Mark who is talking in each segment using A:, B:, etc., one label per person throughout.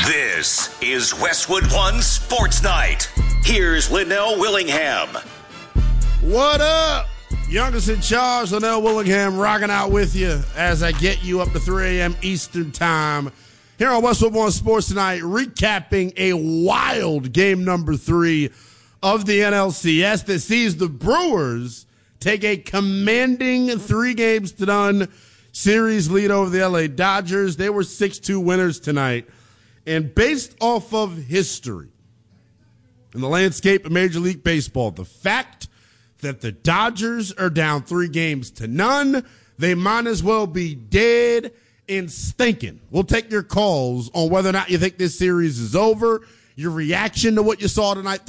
A: This is Westwood One Sports Night. Here's Linnell Willingham.
B: What up? Youngest in charge, Linnell Willingham, rocking out with you as I get you up to 3 a.m. Eastern Time. Here on Westwood One Sports Tonight, recapping a wild game number 3 of the NLCS that sees the Brewers take a commanding 3-games-to-none series lead over the LA Dodgers. They were 6-2 winners tonight. And based off of history in the landscape of Major League Baseball, the fact that the Dodgers are down 3-0, they might as well be dead and stinking. We'll take your calls on whether or not you think this series is over, your reaction to what you saw tonight,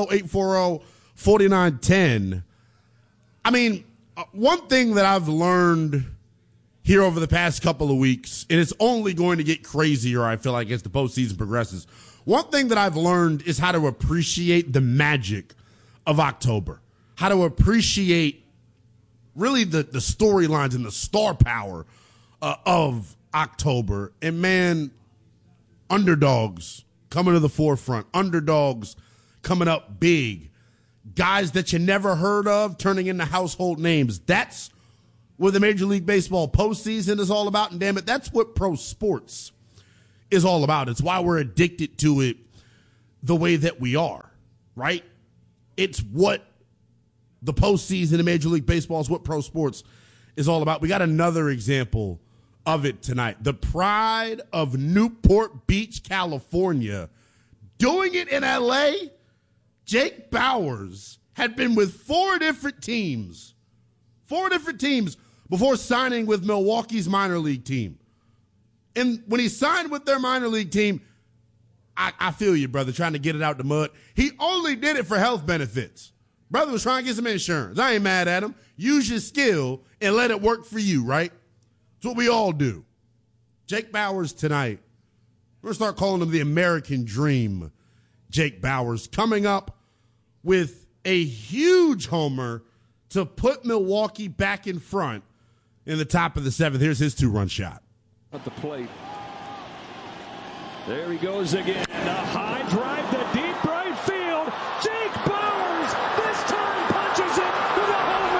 B: 310-840-4910. I mean, one thing that I've learned here over the past couple of weeks, and it's only going to get crazier, I feel like, as the postseason progresses. One thing that I've learned is how to appreciate the magic of October, how to appreciate really the storylines and the star power of October. And, man, underdogs coming to the forefront, underdogs coming up big, guys that you never heard of turning into household names. That's what the Major League Baseball postseason is all about, and damn it, that's what pro sports is all about. It's why we're addicted to it the way that we are, right? It's what the postseason in Major League Baseball is, what pro sports is all about. We got another example of it tonight. The pride of Newport Beach, California, doing it in LA. Jake Bauers had been with 4 different teams before signing with Milwaukee's minor league team. And when he signed with their minor league team, I feel you, brother, trying to get it out the mud. He only did it for health benefits. Brother was trying to get some insurance. I ain't mad at him. Use your skill and let it work for you, right? That's what we all do. Jake Bauers tonight, we're going to start calling him the American Dream. Jake Bauers coming up with a huge homer to put Milwaukee back in front in the top of the 7th. Here's his 2-run shot.
C: At the plate. There he goes again. A high drive to deep right field. Jake Bauers this time punches it with a home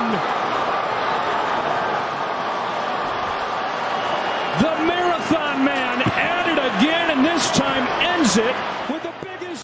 C: run. The Marathon Man at it again, and this time ends it with the biggest.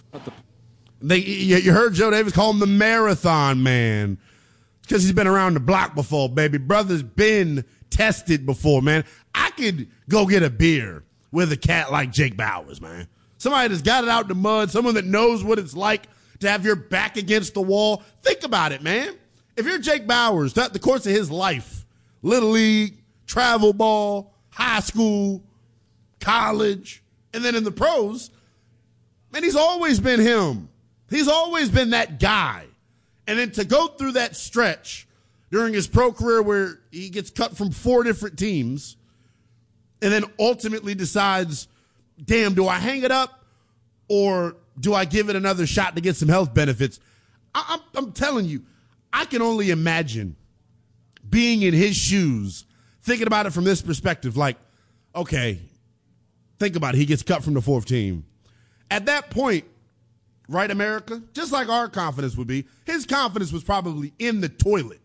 B: You heard Joe Davis call him the Marathon Man. Because he's been around the block before, baby. Brother's been tested before, man. I could go get a beer with a cat like Jake Bauers, man. Somebody that's got it out in the mud, someone that knows what it's like to have your back against the wall. Think about it, man. If you're Jake Bauers, throughout the course of his life, little league, travel ball, high school, college, and then in the pros, man, he's always been him. He's always been that guy. And then to go through that stretch during his pro career where he gets cut from 4 different teams and then ultimately decides, damn, do I hang it up or do I give it another shot to get some health benefits? I'm telling you, I can only imagine being in his shoes, thinking about it from this perspective, like, okay, think about it. He gets cut from the 4th team. At that point, right, America? Just like our confidence would be, his confidence was probably in the toilet.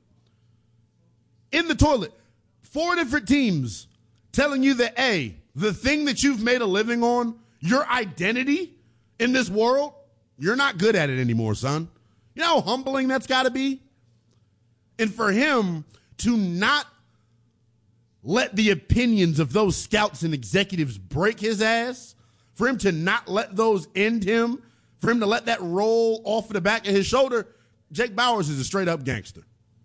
B: In the toilet. 4 different teams telling you that, A, the thing that you've made a living on, your identity in this world, you're not good at it anymore, son. You know how humbling that's got to be? And for him to not let the opinions of those scouts and executives break his ass, for him to not let those end him, for him to let that roll off of the back of his shoulder, Jake Bauers is a straight-up gangster.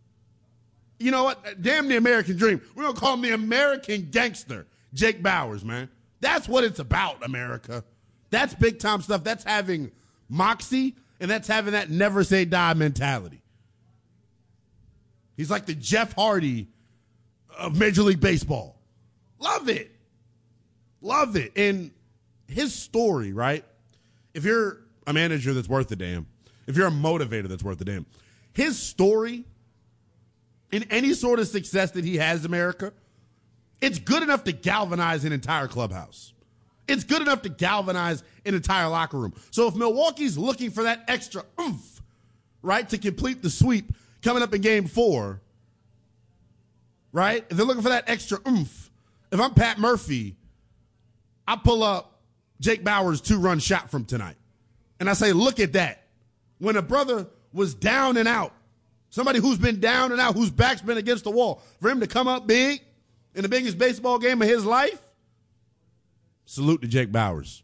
B: You know what? Damn the American dream. We're going to call him the American gangster, Jake Bauers, man. That's what it's about, America. That's big-time stuff. That's having moxie, and that's having that never-say-die mentality. He's like the Jeff Hardy of Major League Baseball. Love it. Love it. And his story, right? If you're a manager that's worth a damn, if you're a motivator that's worth a damn, his story in any sort of success that he has, America, it's good enough to galvanize an entire clubhouse. It's good enough to galvanize an entire locker room. So if Milwaukee's looking for that extra oomph, right, to complete the sweep coming up in game 4, right? If they're looking for that extra oomph, if I'm Pat Murphy, I pull up Jake Bauers' 2-run shot from tonight. And I say, look at that. When a brother was down and out, somebody who's been down and out, whose back's been against the wall, for him to come up big in the biggest baseball game of his life, salute to Jake Bauers.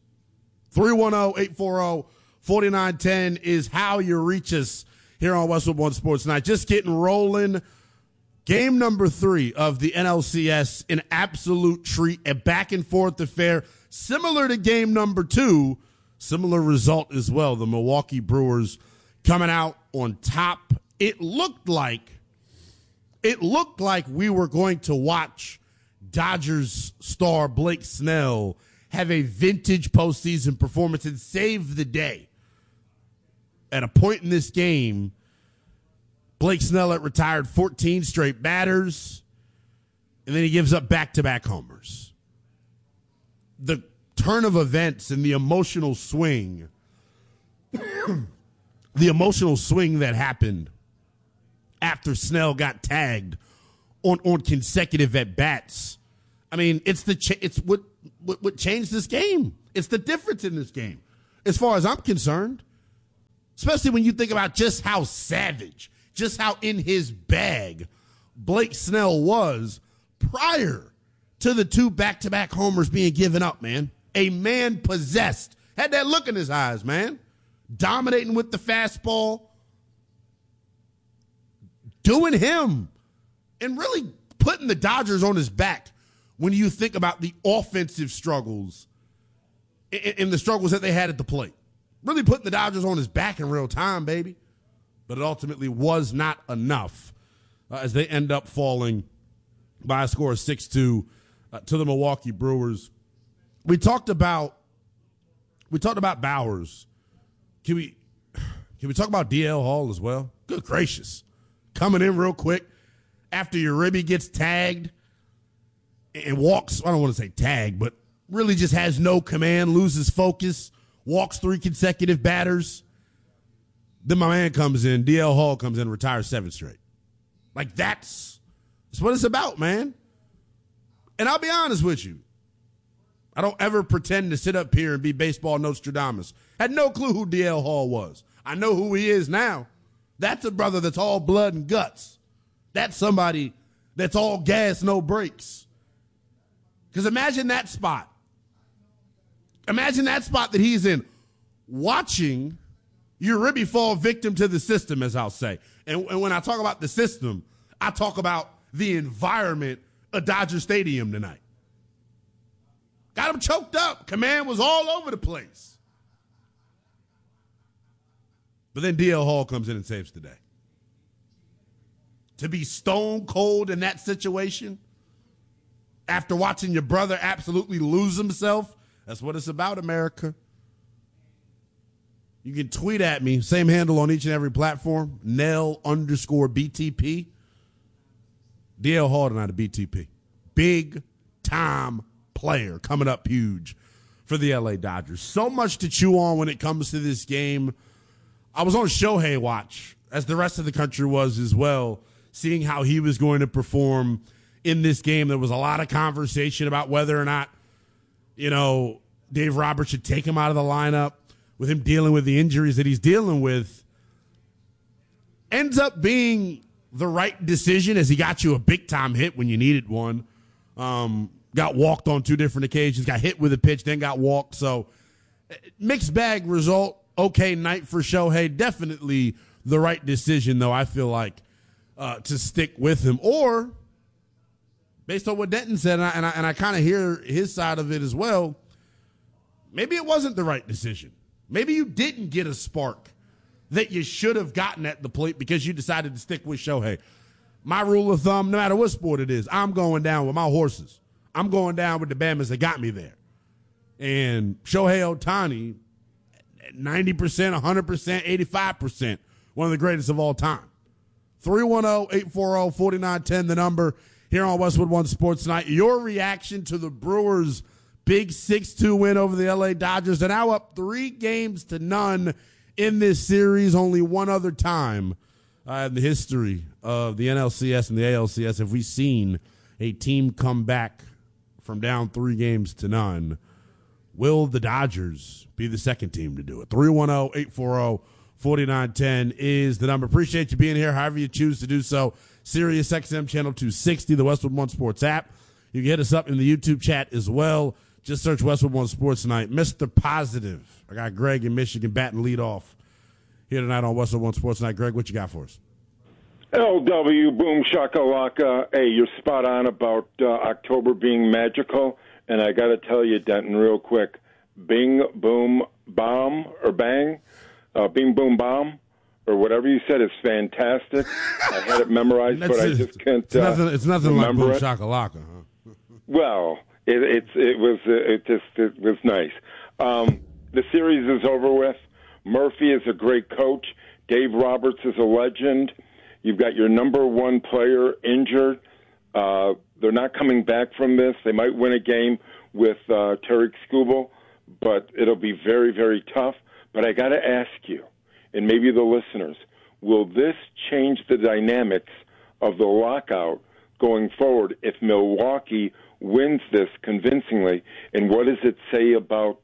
B: 310-840-4910 is how you reach us here on Westwood One Sports Night. Just getting rolling. Game number 3 of the NLCS, an absolute treat, a back-and-forth affair, similar to game number 2, similar result as well. The Milwaukee Brewers coming out on top. It looked like we were going to watch Dodgers star Blake Snell have a vintage postseason performance and save the day. At a point in this game, Blake Snell had retired 14 straight batters, and then he gives up back-to-back homers. The turn of events and the emotional swing, that happened after Snell got tagged on consecutive at-bats. I mean, it's what changed this game. It's the difference in this game, as far as I'm concerned, especially when you think about just how savage, just how in his bag Blake Snell was prior to the 2 back-to-back homers being given up, man. A man possessed. Had that look in his eyes, man. Dominating with the fastball. Doing him. And really putting the Dodgers on his back when you think about the offensive struggles and the struggles that they had at the plate. Really putting the Dodgers on his back in real time, baby. But it ultimately was not enough as they end up falling by a score of 6-2 to the Milwaukee Brewers. We talked about Bauers. Can we talk about DL Hall as well? Good gracious. Coming in real quick after Uribe gets tagged and walks, I don't want to say tag, but really just has no command, loses focus, walks 3 consecutive batters. Then my man comes in, DL Hall comes in, retires 7 straight. Like, that's what it's about, man. And I'll be honest with you. I don't ever pretend to sit up here and be baseball Nostradamus. Had no clue who DL Hall was. I know who he is now. That's a brother that's all blood and guts. That's somebody that's all gas, no brakes. Because imagine that spot. Imagine that spot that he's in, watching Uribe fall victim to the system, as I'll say. And when I talk about the system, I talk about the environment of Dodger Stadium tonight. Got him choked up. Command was all over the place. But then DL Hall comes in and saves the day. To be stone cold in that situation, after watching your brother absolutely lose himself, that's what it's about, America. You can tweet at me, same handle on each and every platform, Nell_BTP. DL Hall tonight at BTP. Big time player coming up huge for the LA Dodgers. So much to chew on when it comes to this game. I was on Shohei watch, as the rest of the country was as well, seeing how he was going to perform in this game. There was a lot of conversation about whether or not, Dave Roberts should take him out of the lineup with him dealing with the injuries that he's dealing with. Ends up being the right decision, as he got you a big-time hit when you needed one. Got walked on 2 different occasions, got hit with a pitch, then got walked. So, mixed bag result. Okay night for Shohei. Definitely the right decision, though, I feel like, to stick with him. Or, based on what Denton said, and I kind of hear his side of it as well, maybe it wasn't the right decision. Maybe you didn't get a spark that you should have gotten at the plate because you decided to stick with Shohei. My rule of thumb, no matter what sport it is, I'm going down with my horses. I'm going down with the Bama's that got me there. And Shohei Ohtani, 90%, 100%, 85%, one of the greatest of all time. 310-840-4910, the number here on Westwood One Sports Night. Your reaction to the Brewers Big 6-2 win over the LA Dodgers. They're now up 3-0 in this series. Only one other time in the history of the NLCS and the ALCS have we seen a team come back from down 3-0. Will the Dodgers be the second team to do it? 310-840-4910 is the number. Appreciate you being here, however you choose to do so. Sirius XM Channel 260, the Westwood One Sports app. You can hit us up in the YouTube chat as well. Just search Westwood One Sports tonight. Mr. Positive. I got Greg in Michigan batting lead off here tonight on Westwood One Sports tonight. Greg, what you got for us?
D: LW, boom, shakalaka. Hey, you're spot on about October being magical. And I got to tell you, Denton, real quick, bing, boom, bomb, or bang, bing, boom, bomb, or whatever you said is fantastic. I had it memorized, but I just can't
B: it's nothing like boom,
D: it.
B: shakalaka, huh?
D: Well, it was nice. The series is over with. Murphy is a great coach. Dave Roberts is a legend. You've got your number one player injured. They're not coming back from this. They might win a game with Tarek Skubal, but it'll be very, very tough. But I got to ask you, and maybe the listeners, will this change the dynamics of the lockout going forward if Milwaukee wins this convincingly? And what does it say about,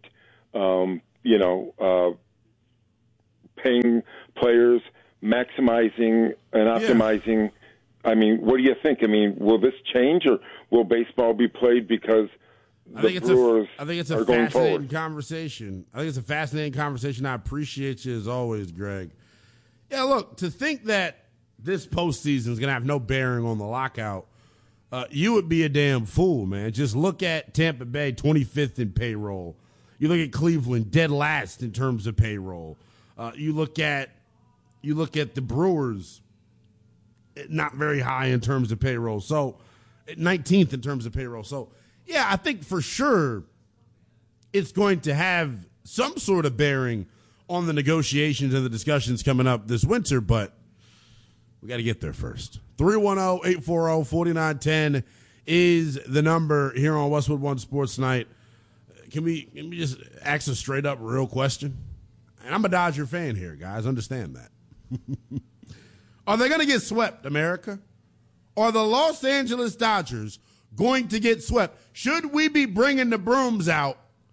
D: paying players, maximizing and optimizing? Yeah. I mean, what do you think? I mean, will this change, or will baseball be played because the Brewers
B: I think it's
D: are
B: a
D: going
B: fascinating
D: forward?
B: conversation. I think it's a fascinating conversation. I appreciate you as always, Greg. Yeah, look, to think that this postseason is going to have no bearing on the lockout, you would be a damn fool, man. Just look at Tampa Bay, 25th in payroll. You look at Cleveland, dead last in terms of payroll. You look at the Brewers, not very high in terms of payroll. So 19th in terms of payroll. So, yeah, I think for sure it's going to have some sort of bearing on the negotiations and the discussions coming up this winter, but we got to get there first. 310-840-4910 is the number here on Westwood One Sports Night. Can we just ask a straight up real question? And I'm a Dodger fan here, guys. Understand that. Are they going to get swept, America? Are the Los Angeles Dodgers going to get swept? Should we be bringing the brooms out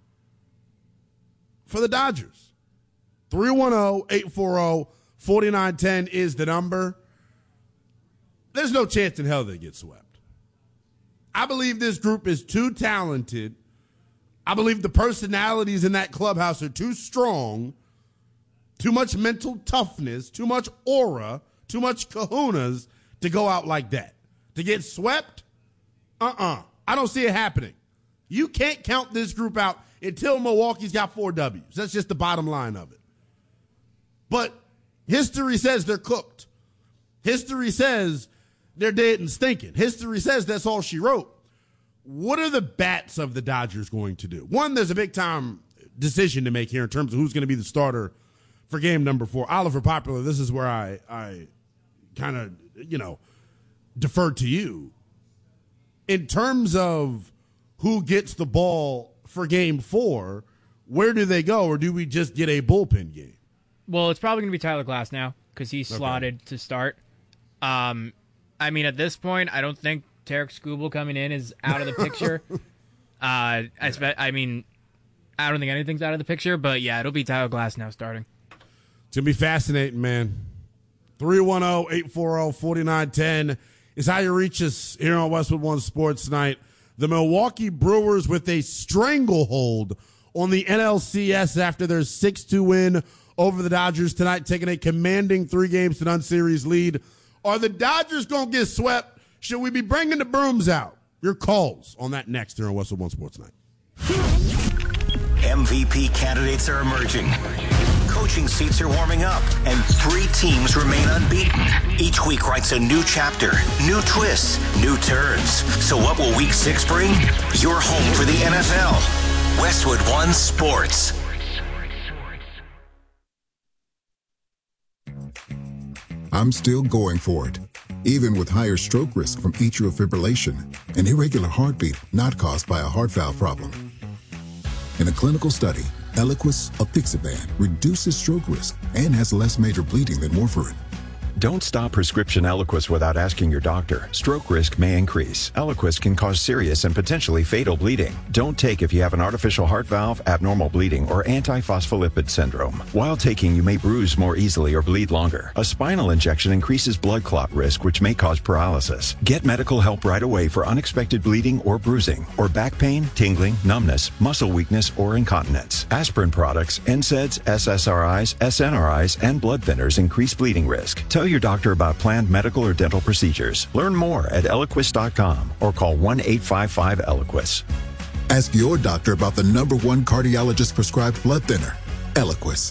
B: for the Dodgers? 310-840-4910 is the number. There's no chance in hell they get swept. I believe this group is too talented. I believe the personalities in that clubhouse are too strong, too much mental toughness, too much aura, too much kahunas to go out like that. To get swept? I don't see it happening. You can't count this group out until Milwaukee's got 4 W's. That's just the bottom line of it. But history says they're cooked. History says they're dead and stinking. History says that's all she wrote. What are the bats of the Dodgers going to do? One, there's a big-time decision to make here in terms of who's going to be the starter for game number 4. Oliver Popular, this is where I kind of, defer to you. In terms of who gets the ball for game 4, where do they go, or do we just get a bullpen game?
E: Well, it's probably going to be Tyler Glass now because he's slotted to start. At this point, I don't think Tarek Skubal coming in is out of the picture. I don't think anything's out of the picture, but yeah, it'll be Tyler Glass now starting.
B: It's going to be fascinating, man. 310-840-4910 is how you reach us here on Westwood One Sports tonight. The Milwaukee Brewers with a stranglehold on the NLCS after their 6-2 win over the Dodgers tonight, taking a commanding 3-0 series lead. Are the Dodgers going to get swept? Should we be bringing the brooms out? Your calls on that next here on Westwood One Sports Night.
A: MVP candidates are emerging. Coaching seats are warming up, and 3 teams remain unbeaten. Each week writes a new chapter, new twists, new turns. So what will Week 6 bring? Your home for the NFL. Westwood One Sports.
F: I'm still going for it, even with higher stroke risk from atrial fibrillation, an irregular heartbeat not caused by a heart valve problem. In a clinical study, Eliquis, apixaban, reduces stroke risk and has less major bleeding than warfarin.
G: Don't stop prescription Eliquis without asking your doctor. Stroke risk may increase. Eliquis can cause serious and potentially fatal bleeding. Don't take if you have an artificial heart valve, abnormal bleeding, or antiphospholipid syndrome. While taking, you may bruise more easily or bleed longer. A spinal injection increases blood clot risk, which may cause paralysis. Get medical help right away for unexpected bleeding or bruising, or back pain, tingling, numbness, muscle weakness, or incontinence. Aspirin products, NSAIDs, SSRIs, SNRIs, and blood thinners increase bleeding risk. Tell your doctor about planned medical or dental procedures. Learn more at Eliquis.com or call 1-855-ELIQUIS.
F: Ask your doctor about the #1 cardiologist prescribed blood thinner, Eliquis.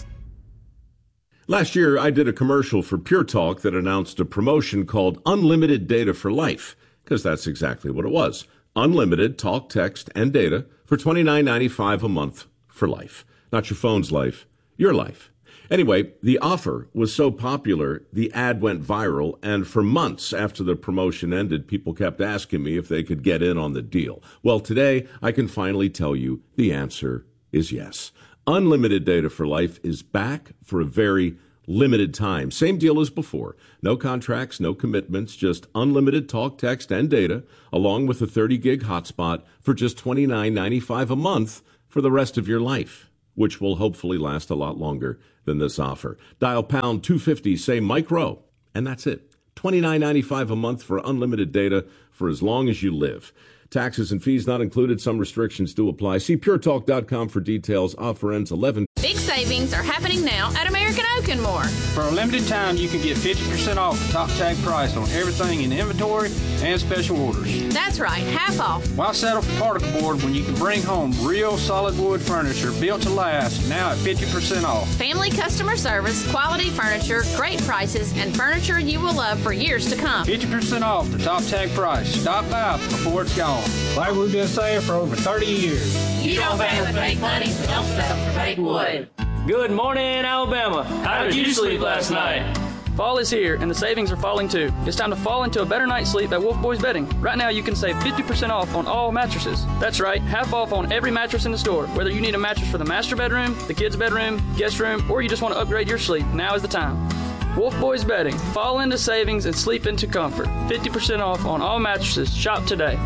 H: Last year, I did a commercial for Pure Talk that announced a promotion called Unlimited Data for Life, because that's exactly what it was. Unlimited talk, text, and data for $29.95 a month for life. Not your phone's life, your life. Anyway, the offer was so popular, the ad went viral, and for months after the promotion ended, people kept asking me if they could get in on the deal. Well, today, I can finally tell you the answer is yes. Unlimited Data for Life is back for a very limited time. Same deal as before. No contracts, no commitments, just unlimited talk, text, and data, along with a 30-gig hotspot for just $29.95 a month for the rest of your life, which will hopefully last a lot longer than this offer. Dial pound 250, say Mike Rowe, and that's it. $29.95 a month for unlimited data for as long as you live. Taxes and fees not included. Some restrictions do apply. See puretalk.com for details. Offer ends 11.
I: Big savings are happening now at American Oak and More.
J: For a limited time, you can get 50% off the top tag price on everything in inventory and special orders.
I: That's right, half off.
J: Why settle for particle board when you can bring home real solid wood furniture built to last, now at 50% off?
I: Family customer service, quality furniture, great prices, and furniture you will love for years to come.
J: 50% off the top tag price. Stop by before it's gone. Like we've been saying for over 30 years.
I: You don't pay with fake money, so don't settle for fake wood.
K: Good morning, Alabama. How did you sleep last night?
L: Fall is here, and the savings are falling too. It's time to fall into a better night's sleep at Wolf Boys Bedding. Right now, you can save 50% off on all mattresses. That's right, half off on every mattress in the store. Whether you need a mattress for the master bedroom, the kids' bedroom, guest room, or you just want to upgrade your sleep, now is the time. Wolf Boys Bedding. Fall into savings and sleep into comfort. 50% off on all mattresses. Shop today.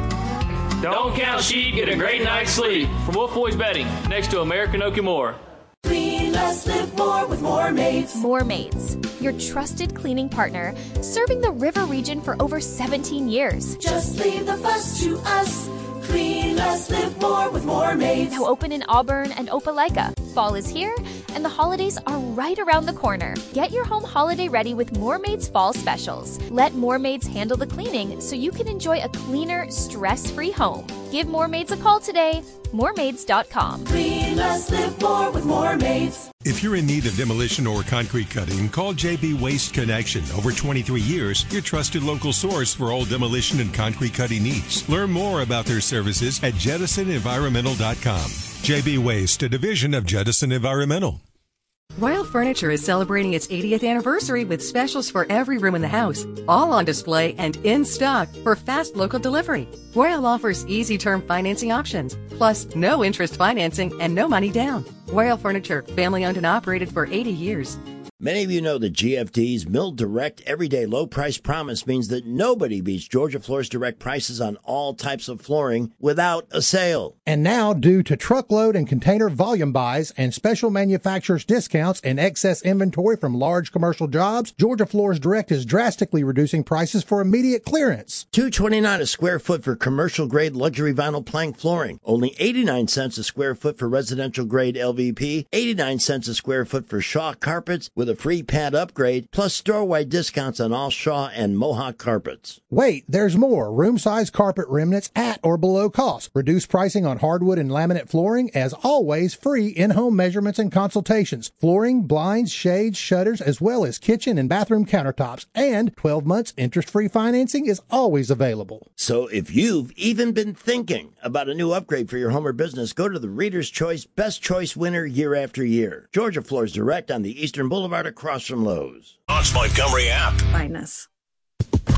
K: Don't count sheep, get a great night's sleep. From Wolf Boys Bedding, next to American Oak and More.
M: Clean less, live more with More Maids.
N: More Maids, your trusted cleaning partner, serving the river region for over 17 years.
M: Just leave the fuss to us. Clean less, live more with More Maids.
N: Now open in Auburn and Opelika. Fall is here, and the holidays are right around the corner. Get your home holiday ready with More Maids Fall Specials. Let More Maids handle the cleaning so you can enjoy a cleaner, stress-free home. Give More Maids a call today. MoreMaids.com.
M: Clean less, live more with More Maids.
O: If you're in need of demolition or concrete cutting, call JB Waste Connection. Over 23 years, your trusted local source for all demolition and concrete cutting needs. Learn more about their services at JettisonEnvironmental.com. JB Waste, a division of Jettison Environmental.
P: Royal Furniture is celebrating its 80th anniversary with specials for every room in the house, all on display and in stock for fast local delivery. Royal offers easy term financing options, plus no interest financing and no money down. Royal Furniture, family owned and operated for 80 years.
Q: Many of you know that GFD's Mill Direct Everyday Low Price Promise means that nobody beats Georgia Floor's direct prices on all types of flooring without a sale.
R: And now, due to truckload and container volume buys and special manufacturers' discounts and excess inventory from large commercial jobs, Georgia Floors Direct is drastically reducing prices for immediate clearance.
Q: $229 a square foot for commercial-grade luxury vinyl plank flooring. Only 89 cents a square foot for residential-grade LVP. 89 cents a square foot for Shaw carpets with a free pad upgrade, plus store-wide discounts on all Shaw and Mohawk carpets.
R: Wait, there's more. Room-size carpet remnants at or below cost. Reduced pricing on hardwood and laminate flooring. As always, free in-home measurements and consultations. Flooring, blinds, shades, shutters, as well as kitchen and bathroom countertops. And 12 months interest-free financing is always available.
Q: So if you've even been thinking about a new upgrade for your home or business, go to the Reader's Choice Best Choice winner year after year. Georgia Floors Direct on the Eastern Boulevard across from Lowe's.
A: Knox Montgomery app.
S: Fineness.